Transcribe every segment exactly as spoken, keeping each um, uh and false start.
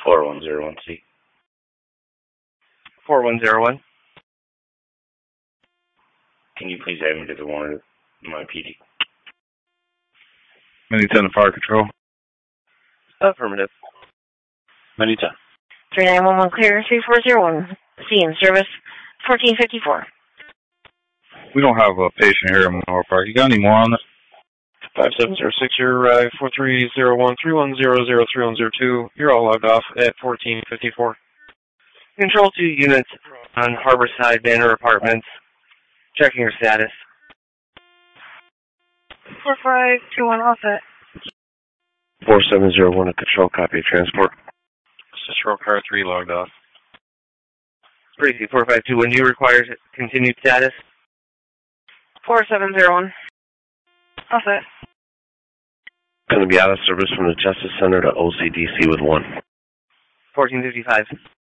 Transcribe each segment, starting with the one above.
four one zero one C. four one zero one. Can you please add me to the warrant of my P D? Many ten Fire Control. Affirmative. Many ten. three nine one one clear, three four zero one. C in service, fourteen fifty-four. We don't have a patient here in Menora Park. You got any more on that? five seven zero six, you're uh, four three zero one, three one zero zero, three one zero two. You're all logged off at fourteen fifty-four. Control two units on Harborside Banner Apartments. Checking your status. four five two one, all set. four seven zero one, a control copy of transport. Cicero Car three logged off. Tracy, four five two one, you require continued status? four seven zero one, all set. Going to be out of service from the Justice Center to O C D C with one. fourteen fifty-five.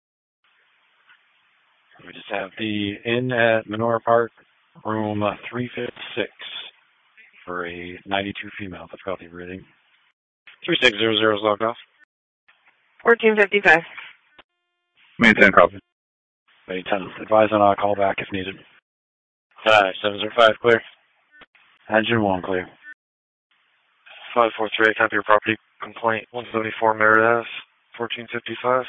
We just have the inn at Menora Park, room three fifty-six, for a ninety-two female difficulty rating. three six zero zero is logged off. fourteen fifty-five. Maintain copy. Many ten. Advise on a call back if needed. five seven zero five, clear. Engine one, clear. five four three, copy your property complaint. one seventy-four Merritt Ave, fourteen fifty-five.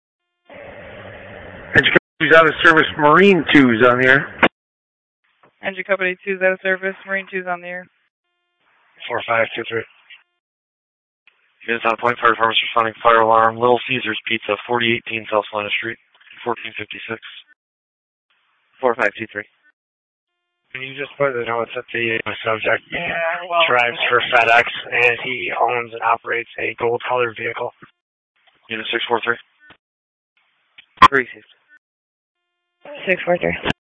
Engine Company's out of service, Marine two's on the air. Engine Company two's out of service, Marine two's on the air. four five two three. Units on point, fire department's responding fire alarm. Little Caesars Pizza, forty eighteen South Salina Street, fourteen fifty-six. four five two three. Can you just put the notes that the subject Yeah, well, drives for FedEx and he owns and operates a gold-colored vehicle? Unit six four three. Three six. six four three.